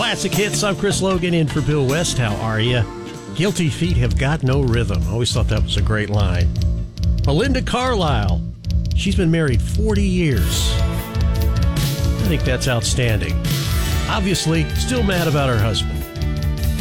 Classic hits. I'm Chris Logan in for Bill West. How are you? Guilty feet have got no rhythm. I always thought that was a great line. Belinda Carlisle. She's been married 40 years. I think that's outstanding. Obviously, still mad about her husband.